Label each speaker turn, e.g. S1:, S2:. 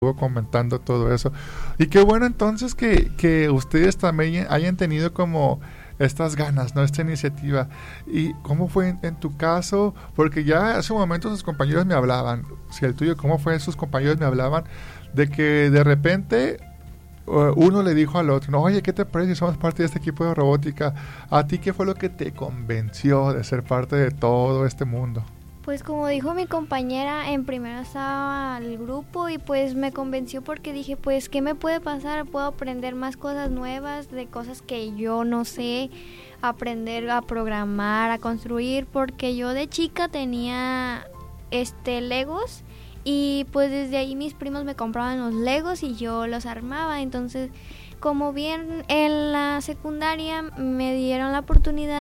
S1: estuvo comentando todo eso. Y qué bueno entonces que ustedes también hayan tenido como estas ganas, ¿no? Esta iniciativa. ¿Y cómo fue en tu caso? Porque ya hace un momento sus compañeros me hablaban, si el tuyo, ¿cómo fue? Sus compañeros me hablaban de que de repente uno le dijo al otro, no, oye, ¿qué te parece si somos parte de este equipo de robótica? ¿A ti qué fue lo que te convenció de ser parte de todo este mundo?
S2: Pues como dijo mi compañera, en primero estaba el grupo y pues me convenció porque dije, pues, ¿qué me puede pasar? Puedo aprender más cosas nuevas, de cosas que yo no sé, aprender a programar, a construir, porque yo de chica tenía Legos y pues desde ahí mis primos me compraban los Legos y yo los armaba. Entonces, como bien en la secundaria me dieron la oportunidad